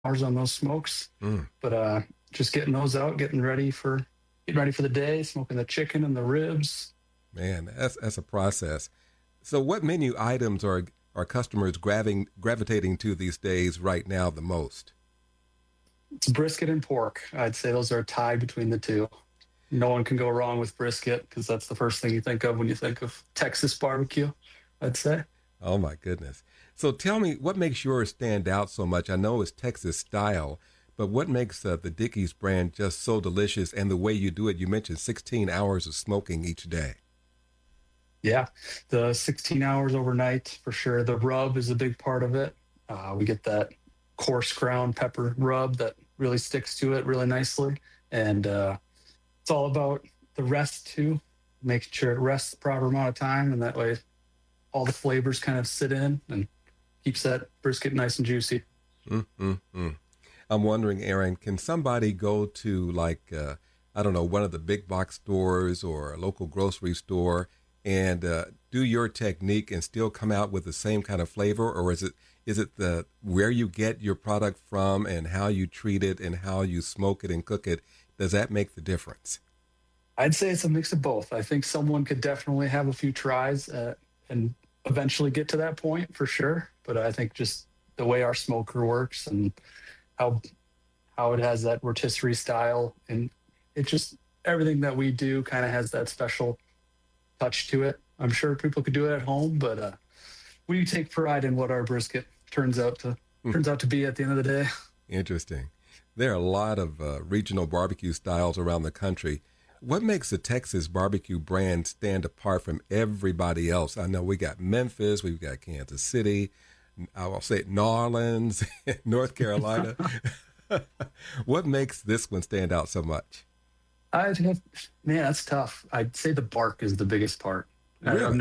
hours on those smokes. Mm, But just getting those out, getting ready for the day, smoking the chicken and the ribs. man, that's a process. So, what menu items are customers gravitating to these days right now the most? It's brisket and pork. I'd say those are tied between the two. No one can go wrong with brisket because that's the first thing you think of when you think of Texas barbecue, I'd say. Oh my goodness! So, tell me, what makes yours stand out so much? I know it's Texas style, but what makes the Dickies brand just so delicious? And the way you do it, you mentioned 16 hours of smoking each day. Yeah, the 16 hours overnight for sure. The rub is a big part of it. We get that coarse ground pepper rub that really sticks to it really nicely. And it's all about the rest too, making sure it rests the proper amount of time. And that way all the flavors kind of sit in and keeps that brisket nice and juicy. Mm-mm-mm. I'm wondering, Aaron, can somebody go to I don't know, one of the big box stores or a local grocery store and do your technique and still come out with the same kind of flavor, or is it the where you get your product from and how you treat it and how you smoke it and cook it? Does that make the difference? I'd say it's a mix of both. I think someone could definitely have a few tries and eventually get to that point for sure. But I think just the way our smoker works and how how it has that rotisserie style and it just everything that we do kind of has that special touch to it. I'm sure people could do it at home, but we take pride in what our brisket turns out to be at the end of the day. Interesting. There are a lot of regional barbecue styles around the country. What makes the Texas barbecue brand stand apart from everybody else? I know we got Memphis, we've got Kansas City, I will say New Orleans, North Carolina. What makes this one stand out so much? I think, man, that's tough. I'd say the bark is the biggest part. Really?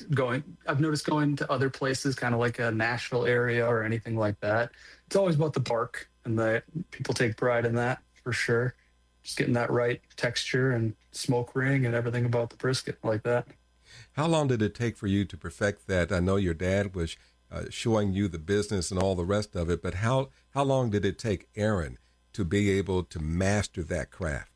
I've noticed going to other places, kind of like a Nashville area or anything like that. It's always about the bark, and the people take pride in that for sure. Just getting that right texture and smoke ring and everything about the brisket like that. How long did it take for you to perfect that? I know your dad was showing you the business and all the rest of it, but how long did it take Aaron to be able to master that craft?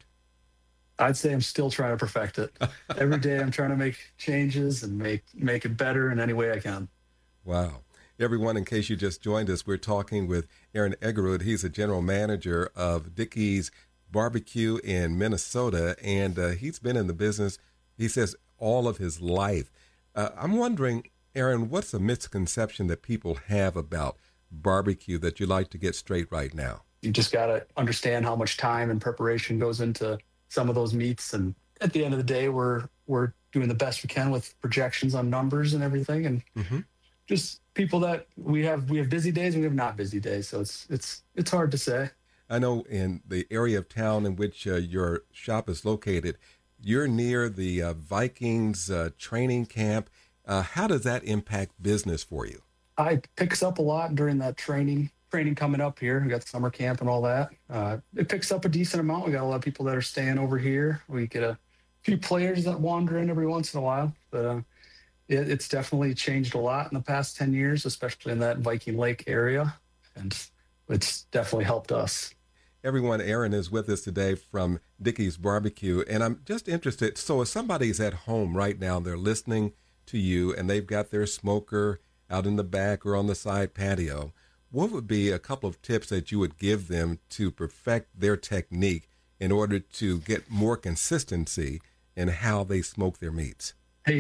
I'd say I'm still trying to perfect it. Every day I'm trying to make changes and make it better in any way I can. Wow. Everyone, in case you just joined us, we're talking with Aaron Egerud. He's a general manager of Dickey's Barbecue in Minnesota, and he's been in the business, he says, all of his life. I'm wondering, Aaron, what's a misconception that people have about barbecue that you'd like to get straight right now? You just got to understand how much time and preparation goes into some of those meats. And at the end of the day, we're doing the best we can with projections on numbers and everything. And Mm-hmm. just people that we have busy days and we have not busy days. So it's hard to say. I know in the area of town in which your shop is located, you're near the Vikings training camp. How does that impact business for you? I picks up a lot during that training coming up here. We got summer camp and all that. It picks up a decent amount. We got a lot of people that are staying over here. We get a few players that wander in every once in a while, but it's definitely changed a lot in the past 10 years, especially in that Viking Lake area. And it's definitely helped us. Everyone, Aaron is with us today from Dickey's Barbecue, and I'm just interested. So if somebody's at home right now, they're listening to you, and they've got their smoker out in the back or on the side patio, what would be a couple of tips that you would give them to perfect their technique in order to get more consistency in how they smoke their meats?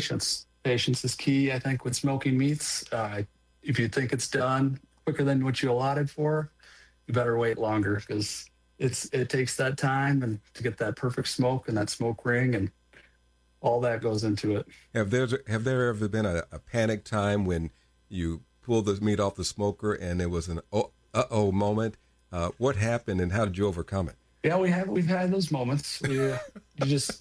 Patience is key, I think, with smoking meats. If you think it's done quicker than what you allotted for, you better wait longer because it takes that time and to get that perfect smoke and that smoke ring and all that goes into it. Have there ever been a panic time when you pulled the meat off the smoker and it was an uh-oh moment? What happened and how did you overcome it? Yeah, we've had those moments. You just,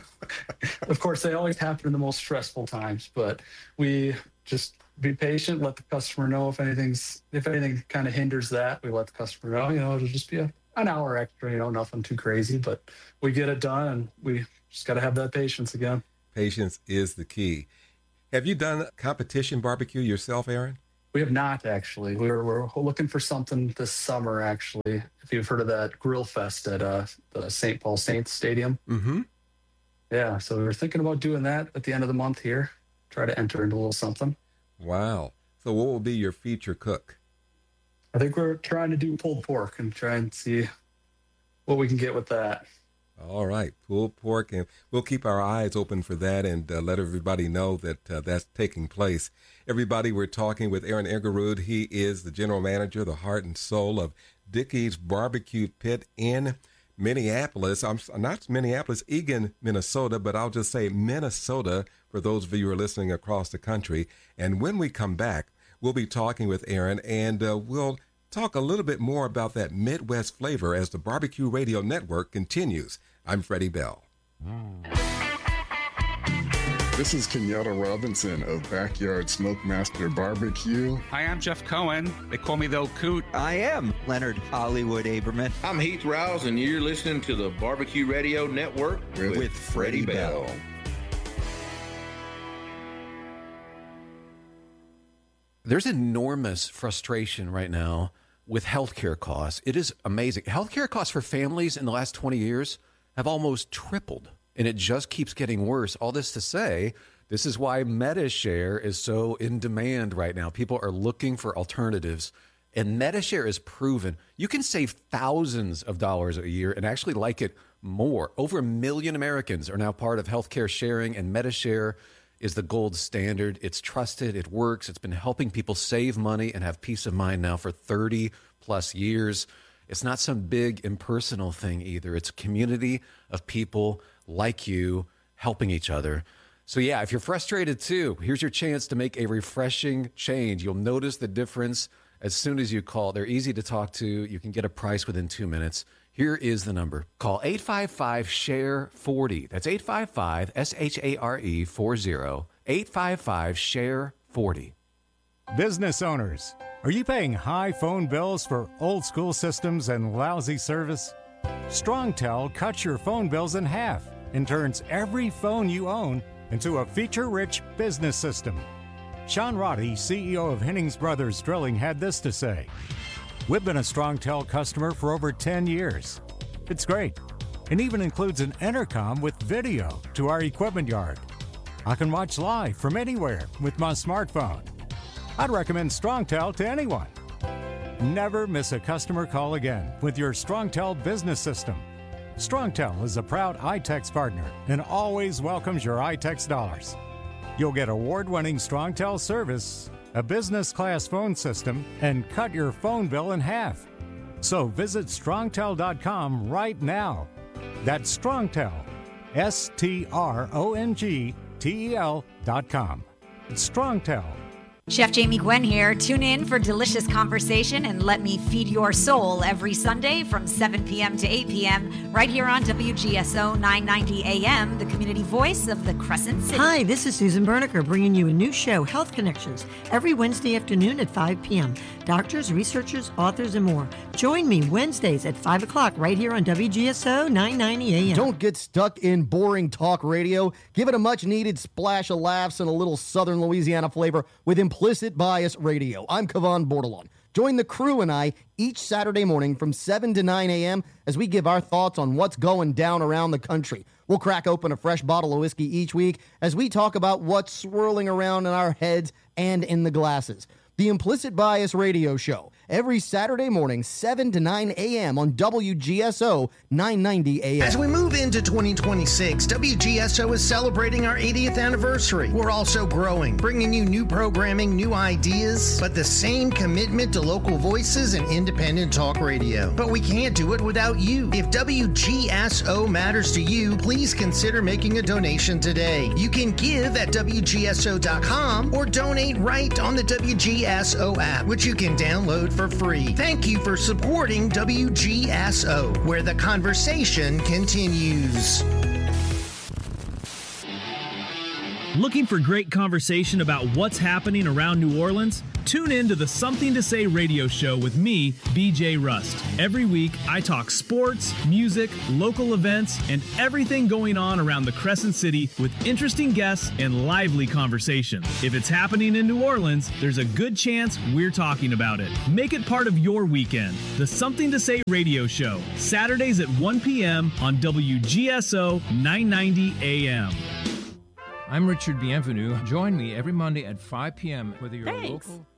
of course, they always happen in the most stressful times, but we just be patient, let the customer know if anything kind of hinders that, we let the customer know, it'll just be an hour extra, nothing too crazy, but we get it done and we just got to have that patience again. Patience is the key. Have you done competition barbecue yourself, Aaron? We have not actually. We're looking for something this summer actually. If you've heard of that Grill Fest at the St. Paul Saints Stadium. Mm-hmm. Yeah, so we were thinking about doing that at the end of the month here. Try to enter into a little something. Wow. So what will be your feature cook? I think we're trying to do pulled pork and try and see what we can get with that. All right, pulled pork, and we'll keep our eyes open for that and let everybody know that that's taking place. Everybody, we're talking with Aaron Egerud. He is the general manager, the heart and soul of Dickey's Barbecue Pit in Minneapolis. I'm not Minneapolis, Eagan, Minnesota, but I'll just say Minnesota for those of you who are listening across the country. And when we come back, we'll be talking with Aaron, and we'll talk a little bit more about that Midwest flavor as the Barbecue Radio Network continues. I'm Freddie Bell. This is Kenyatta Robinson of Backyard Smokemaster Barbecue. Hi, I'm Jeff Cohen. They call me the Old Coot. I am Leonard Hollywood Aberman. I'm Heath Rouse, and you're listening to the Barbecue Radio Network with Freddie Bell. There's enormous frustration right now with healthcare costs. It is amazing. Healthcare costs for families in the last 20 years have almost tripled, and it just keeps getting worse. All this to say, this is why Medi-Share is so in demand right now. People are looking for alternatives, and Medi-Share is proven. You can save thousands of dollars a year and actually like it more. Over 1 million Americans are now part of healthcare sharing, and Medi-Share is the gold standard. It's trusted. It works. It's been helping people save money and have peace of mind now for 30 plus years. It's not some big impersonal thing either. It's a community of people like you helping each other. So yeah, if you're frustrated too, here's your chance to make a refreshing change. You'll notice the difference as soon as you call. They're easy to talk to. You can get a price within 2 minutes. Here is the number. Call 855-SHARE-40. That's 855-SHARE-40. 855-SHARE-40. Business owners, are you paying high phone bills for old school systems and lousy service? StrongTel cuts your phone bills in half and turns every phone you own into a feature-rich business system. Sean Roddy, CEO of Hennings Brothers Drilling, had this to say: "We've been a StrongTel customer for over 10 years. It's great, and even includes an intercom with video to our equipment yard. I can watch live from anywhere with my smartphone. I'd recommend StrongTel to anyone. Never miss a customer call again with your StrongTel business system. StrongTel is a proud iTex partner and always welcomes your iTex dollars. You'll get award-winning StrongTel service, a business-class phone system, and cut your phone bill in half. So visit StrongTel.com right now. That's StrongTel, StrongTel.com. It's StrongTel. Chef Jamie Gwen here. Tune in for delicious conversation and let me feed your soul every Sunday from 7 p.m. to 8 p.m. right here on WGSO 990 AM, the community voice of the Crescent City. Hi, this is Susan Berniker bringing you a new show, Health Connections, every Wednesday afternoon at 5 p.m. Doctors, researchers, authors, and more. Join me Wednesdays at 5 o'clock right here on WGSO 990 AM. Don't get stuck in boring talk radio. Give it a much-needed splash of laughs and a little Southern Louisiana flavor with Implicit Bias Radio. I'm Kevon Bordelon. Join the crew and I each Saturday morning from 7 to 9 a.m. as we give our thoughts on what's going down around the country. We'll crack open a fresh bottle of whiskey each week as we talk about what's swirling around in our heads and in the glasses. The Implicit Bias Radio Show, every Saturday morning, 7 to 9 a.m. on WGSO 990 AM. As we move into 2026, WGSO is celebrating our 80th anniversary. We're also growing, bringing you new programming, new ideas, but the same commitment to local voices and independent talk radio. But we can't do it without you. If WGSO matters to you, please consider making a donation today. You can give at WGSO.com or donate right on the WGSO app, which you can download for free. Thank you for supporting WGSO, where the conversation continues. Looking for great conversation about what's happening around New Orleans? Tune in to the Something to Say radio show with me, BJ Rust. Every week, I talk sports, music, local events, and everything going on around the Crescent City with interesting guests and lively conversation. If it's happening in New Orleans, there's a good chance we're talking about it. Make it part of your weekend. The Something to Say radio show, Saturdays at 1 p.m. on WGSO 990 AM. I'm Richard Bienvenu. Join me every Monday at 5 p.m. whether you're Thanks. local